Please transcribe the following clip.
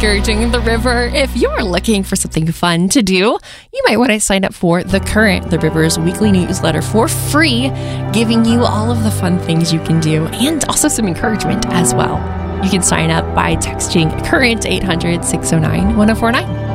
encouraging the river. If you're looking for something fun to do, you might want to sign up for The Current, the river's weekly newsletter, for free, giving you all of the fun things you can do and also some encouragement as well. You can sign up by texting Current 800-609-1049.